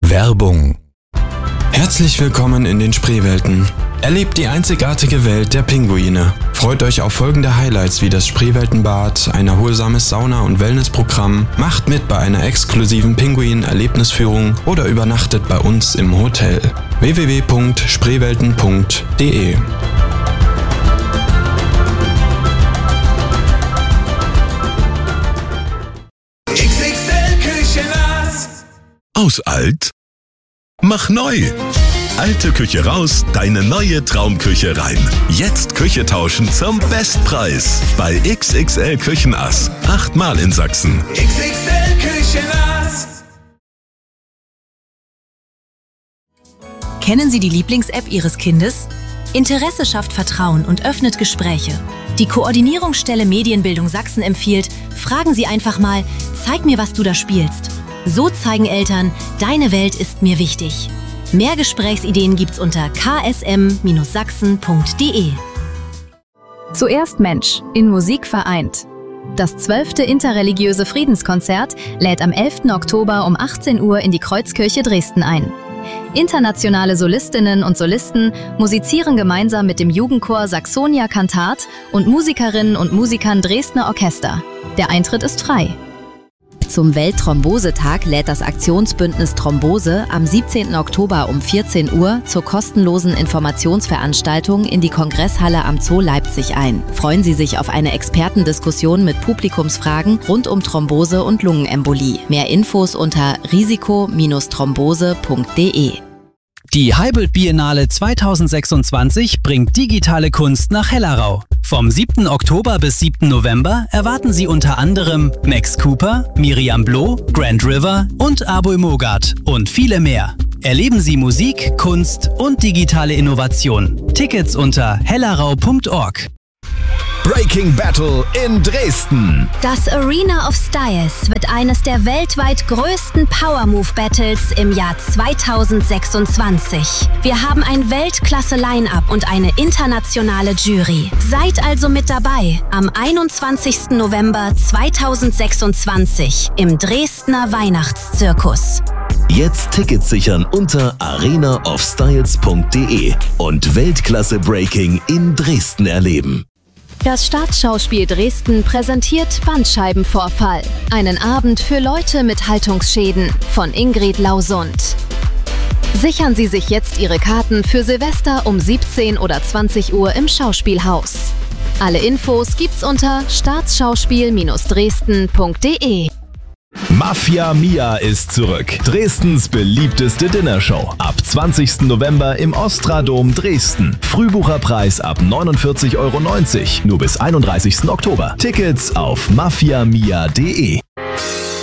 Werbung. Herzlich willkommen in den Spreewelten. Erlebt die einzigartige Welt der Pinguine. Freut euch auf folgende Highlights wie das Spreeweltenbad, ein erholsames Sauna- und Wellnessprogramm, macht mit bei einer exklusiven Pinguin-Erlebnisführung oder übernachtet bei uns im Hotel. www.spreewelten.de. Aus alt? Mach neu! Alte Küche raus, deine neue Traumküche rein. Jetzt Küche tauschen zum Bestpreis. Bei XXL Küchenass. 8-mal in Sachsen. XXL Küchenass. Kennen Sie die Lieblings-App Ihres Kindes? Interesse schafft Vertrauen und öffnet Gespräche. Die Koordinierungsstelle Medienbildung Sachsen empfiehlt, fragen Sie einfach mal, zeig mir, was du da spielst. So zeigen Eltern, deine Welt ist mir wichtig. Mehr Gesprächsideen gibt's unter ksm-sachsen.de. Zuerst Mensch, in Musik vereint. Das 12. interreligiöse Friedenskonzert lädt am 11. Oktober um 18 Uhr in die Kreuzkirche Dresden ein. Internationale Solistinnen und Solisten musizieren gemeinsam mit dem Jugendchor Saxonia Cantat und Musikerinnen und Musikern Dresdner Orchester. Der Eintritt ist frei. Zum Weltthrombosetag lädt das Aktionsbündnis Thrombose am 17. Oktober um 14 Uhr zur kostenlosen Informationsveranstaltung in die Kongresshalle am Zoo Leipzig ein. Freuen Sie sich auf eine Expertendiskussion mit Publikumsfragen rund um Thrombose und Lungenembolie. Mehr Infos unter risiko-thrombose.de. Die Heibold Biennale 2026 bringt digitale Kunst nach Hellerau. Vom 7. Oktober bis 7. November erwarten Sie unter anderem Max Cooper, Miriam Bloh, Grand River und Abul Mogart und viele mehr. Erleben Sie Musik, Kunst und digitale Innovation. Tickets unter hellerau.org. Breaking Battle in Dresden. Das Arena of Styles wird eines der weltweit größten Power-Move-Battles im Jahr 2026. Wir haben ein Weltklasse-Line-Up und eine internationale Jury. Seid also mit dabei am 21. November 2026 im Dresdner Weihnachtszirkus. Jetzt Tickets sichern unter arenaofstyles.de und Weltklasse Breaking in Dresden erleben. Das Staatsschauspiel Dresden präsentiert Bandscheibenvorfall. Einen Abend für Leute mit Haltungsschäden von Ingrid Lausund. Sichern Sie sich jetzt Ihre Karten für Silvester um 17 oder 20 Uhr im Schauspielhaus. Alle Infos gibt's unter staatsschauspiel-dresden.de. Mafia Mia ist zurück. Dresdens beliebteste Dinnershow. Ab 20. November im Ostradom Dresden. Frühbucherpreis ab 49,90 €. Nur bis 31. Oktober. Tickets auf mafiamia.de.